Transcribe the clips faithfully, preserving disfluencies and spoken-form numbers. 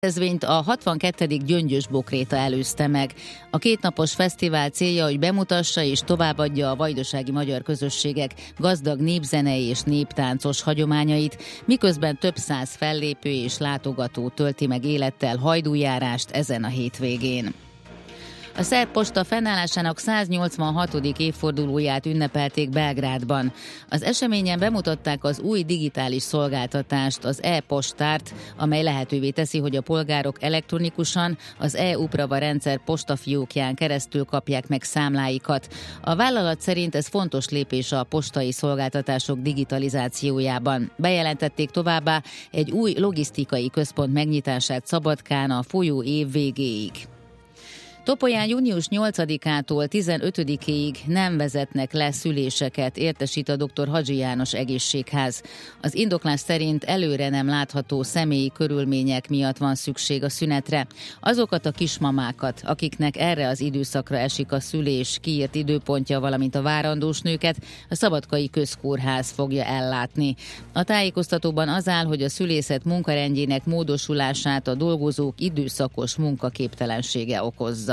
Rendezvényt a hatvankettedik Gyöngyös Bokréta előzte meg. A kétnapos fesztivál célja, hogy bemutassa és továbbadja a vajdasági magyar közösségek gazdag népzenei és néptáncos hagyományait, miközben több száz fellépő és látogató tölti meg élettel hajdújárást ezen a hétvégén. A szerb posta fennállásának száznyolcvanhatodik évfordulóját ünnepelték Belgrádban. Az eseményen bemutatták az új digitális szolgáltatást, az e-postárt, amely lehetővé teszi, hogy a polgárok elektronikusan az e-uprava rendszer postafiókján keresztül kapják meg számláikat. A vállalat szerint ez fontos lépés a postai szolgáltatások digitalizációjában. Bejelentették továbbá egy új logisztikai központ megnyitását Szabadkán a folyó év végéig. Topolyán június nyolcadikától tizenötödikéig nem vezetnek le szüléseket, értesít a dr. Hadzsi János egészségház. Az indoklás szerint előre nem látható személyi körülmények miatt van szükség a szünetre. Azokat a kismamákat, akiknek erre az időszakra esik a szülés kiírt időpontja, valamint a várandós nőket, a Szabadkai Közkórház fogja ellátni. A tájékoztatóban az áll, hogy a szülészet munkarendjének módosulását a dolgozók időszakos munkaképtelensége okozza.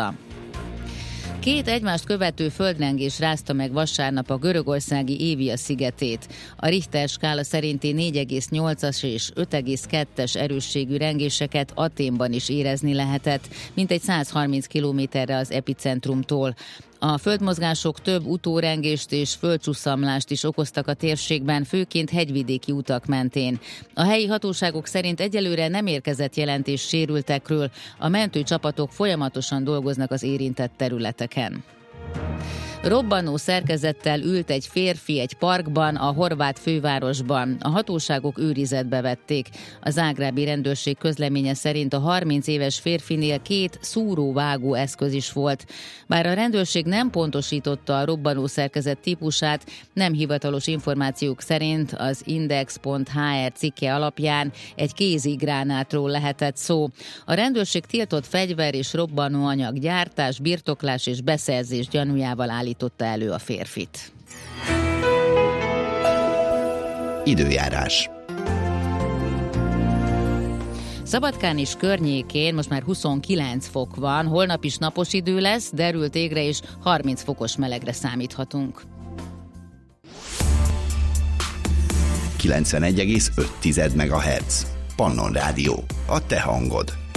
Két egymást követő földrengés rázta meg vasárnap a görögországi Évia szigetét. A Richter skála szerinti négy egész nyolcas és öt egész kettes erősségű rengéseket Athénban is érezni lehetett, mintegy százharminc kilométerre az epicentrumtól. A földmozgások több utórengést és földcsusszamlást is okoztak a térségben, főként hegyvidéki utak mentén. A helyi hatóságok szerint egyelőre nem érkezett jelentés sérültekről, a mentőcsapatok folyamatosan dolgoznak az érintett területeken. Robbanó szerkezettel ült egy férfi egy parkban, a horvát fővárosban. A hatóságok őrizetbe vették. A zágrábi rendőrség közleménye szerint a harminc éves férfinél két szúróvágó eszköz is volt. Bár a rendőrség nem pontosította a robbanó szerkezet típusát, nem hivatalos információk szerint az index pont há er cikke alapján egy kézigránátról lehetett szó. A rendőrség tiltott fegyver és robbanóanyag gyártás, birtoklás és beszerzés gyanújával állította elő a férfit. Időjárás. Szabadkán és környékén most már huszonkilenc fok van, holnap is napos idő lesz, derült égre és harminc fokos melegre számíthatunk. kilencvenegy egész öt megahertz. Pannon Rádió. A te hangod.